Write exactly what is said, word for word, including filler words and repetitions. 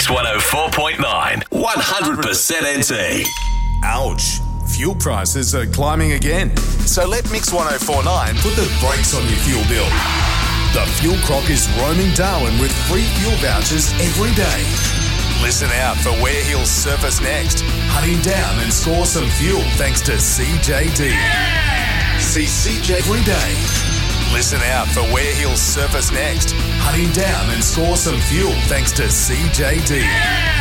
Mix one oh four point nine. one hundred percent N T. Ouch. Fuel prices are climbing again. So let Mix one oh four point nine put the brakes on your fuel bill. The Fuel Croc is roaming Darwin with free fuel vouchers every day. Listen out for where he'll surface next. Hunt him down and score some fuel thanks to C J D. Yeah! See C J every day. Listen out for where he'll surface next. Hunt him down and score some fuel thanks to C J D. Yeah!